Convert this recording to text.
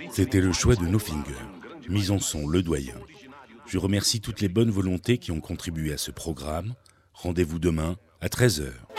C'était le choix de No Finger, mise en son Le Doyen. Je remercie toutes les bonnes volontés qui ont contribué à ce programme. Rendez-vous demain à 13 heures.